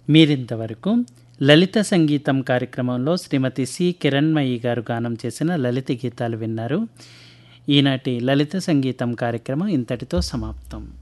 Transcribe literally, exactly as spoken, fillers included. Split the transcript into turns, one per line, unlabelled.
మీరింతవరకు లలిత సంగీతం కార్యక్రమంలో శ్రీమతి సి కిరణ్మయి గారు గానం చేసిన లలిత గీతాలు విన్నారు. ఈనాటి లలిత సంగీతం కార్యక్రమం ఇంతటితో సమాప్తం.